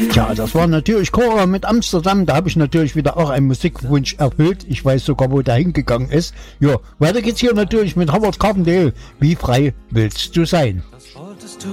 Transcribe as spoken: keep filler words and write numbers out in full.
Tja, das war natürlich Cora mit Amsterdam. Da habe ich natürlich wieder auch einen Musikwunsch erfüllt. Ich weiß sogar, wo der hingegangen ist. Ja, weiter geht's hier natürlich mit Howard Carpendale. Wie frei willst du sein?